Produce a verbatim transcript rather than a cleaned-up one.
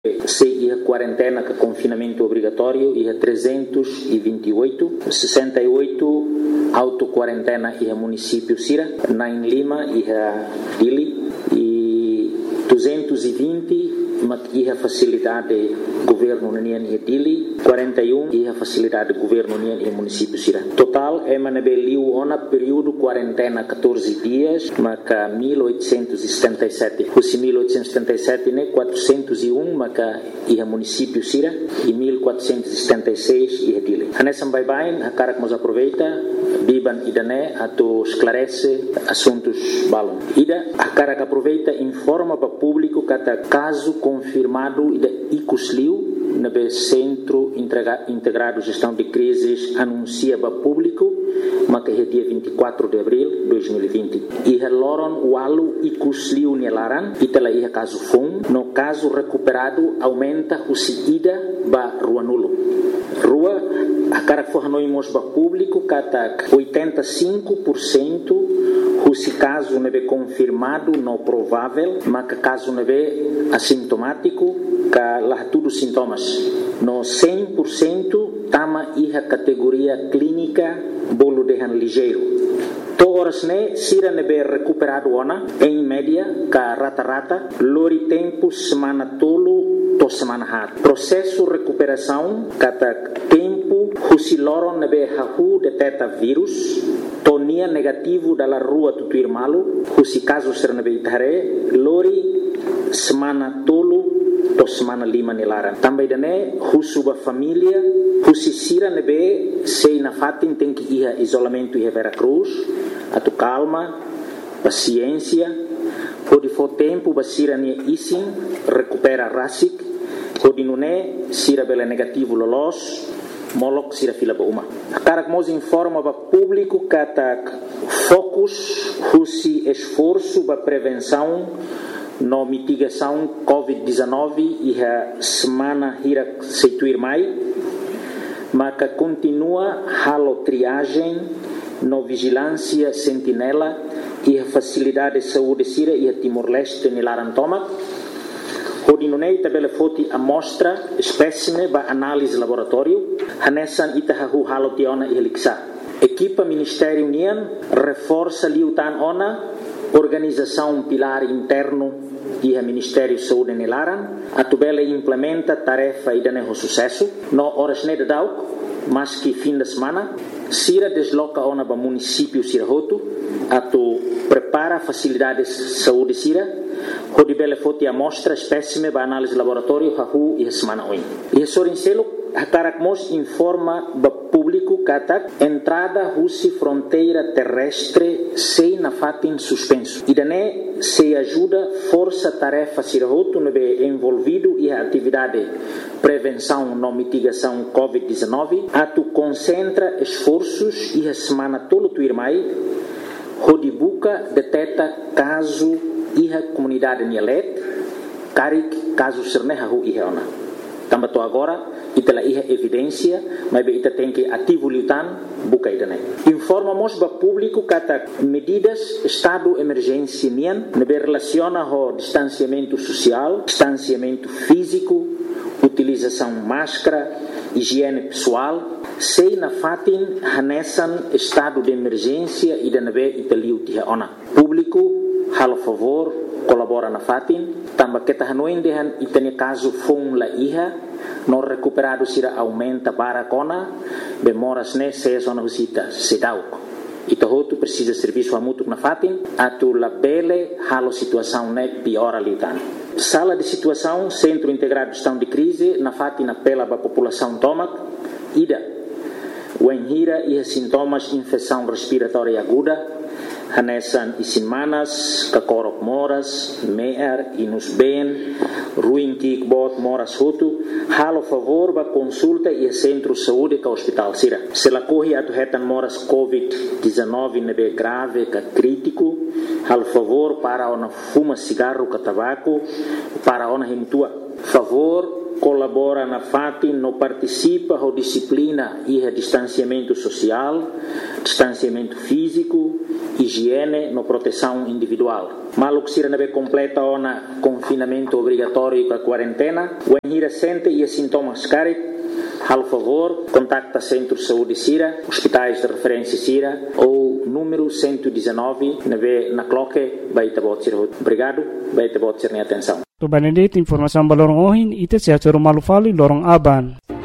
Se ia quarentena com confinamento obrigatório, ia trezentos e vinte e oito, sessenta e oito auto-quarentena ia município Sira, na em Lima ia Dili, e duzentos e vinte ia facilidade governo Nian ia Dili, quarenta e um ia facilidade governo Nian ia município Sira. Total é manabeliu ona período quarentena catorze dias, maca mil oitocentos e setenta e sete. Os mil oitocentos e setenta e sete né quatrocentos e um maca ia município Sira e mil quatrocentos e setenta e seis ia Dili. Hanesam bye bye, a cara que nos aproveita, biban idane ato esclarece assuntos balon. Ida a cara que aproveita informa para público cada caso confirmado ida icusliu no Centro Integrado de Gestão de Crises anuncia para público, mas que é dia vinte e quatro de abril de dois mil e vinte. E reloram o alu icusliu nelaran, e tela ia caso fom, no caso recuperado aumenta o ida ba rua nulo. Rua a cara que for noimos para público kata oitenta e cinco por cento se caso não é confirmado, não provável, mas que caso não é assintomático, que lá tudo sintomas. No cem por cento, tama a categoria clínica, bolo de han ligeiro. Todas né, sira não é recuperado ona, em média, que rata-rata, lori tempo semana tolo, to semana hat. Processo recuperação, kata tempo, se loron não é hahu detecta vírus, tonia negativo dalla rua tutuir malu, husi caso serna beitare, lori semana tolu to semana lima nilara. Também dane husuba família, husi sira nebe sei na fatin tem que ia isolamento ia Veracruz, atu calma, paciência, pode for tempo basira nia isin recupera rasik, pode nune sira bela negativo lolos. Molok sira fila ba uma. Karak mos informa ba público katak focus husi esforço ba prevenção no mitigação covid dezenove e a semana hira seituir mai, maka continua halo triagem no vigilância sentinela e a facilidade de saúde sira e a Timor-Leste nilaran tomak. Hodinunei tabela foti amostra espécime ba análise laboratório hanesan itahahu halotiona e heliksa. Equipa Ministério União reforça liutan ona organização pilar interno e a Ministério Saúde nilaran atubela implementa tarefa idaneho sucesso no horas ne dauk mas que fim de semana sira desloca ona ba município Sirahoto atu prepara facilidades saúde sira Hodi bele foti amostra espécime ba análise laboratório hahu e semana oin. E sorincelo hakarak mos informa ba público katak entrada husi fronteira terrestre sei na fatin suspenso. E dane se ajuda força tarefa sirahoto nebe envolvido e a atividade prevenção no mitigação covid dezenove atu concentra esforços e a semana tolo tuirmai hodi buka deteta caso iha comunidade Nielet, karik caso serneha hu iha ona. Tambah to agora, itala iha evidência, mas be ita tem que ativo liutan, buka idane. Informamos ba público kata medidas estado emergência nian, nebe relaciona ho distanciamento social, distanciamento físico, utilização máscara, higiene pessoal, sei na fatin hanesan estado de emergência e da nebe italiu tiha ona. Público halo favor colabora na fatin tamba kita hanuin dehan itani caso fung la iha no recuperado sira aumenta barakona bemoras ne se zona visita sedauk ito hotu precisa serviço amutuk na fatin atu la bele halo situação ne piora litan sala de situação centro integrado de gestão de crise na fatin apela ba população tomak ida wenhira iha sintomas infecção respiratória aguda hanesan isin manas, kakorok moras, meer, inus ben, ruim kikbot moras hutu, halo favor ba consulta e centro saúde ka hospital sira. Se la corri atu hetan moras covid dezenove nebe grave ka crítico, halo favor para ona fuma cigarro ka tabaco, para ona himtua. Favor colabora na F A T I, não participa ou disciplina e distanciamento social, distanciamento físico, higiene, no proteção individual. Malo que se não completa o confinamento obrigatório com a quarentena, o enhira sente e sintomas cari, al favor, contacta Centro de Saúde Sira, hospitais de referência Sira ou número cento e dezenove na cloque, baita botsir. Obrigado, baita botsir na atenção. To Benedict, informação balorong ohin, ite siya choro malufali lorong aban.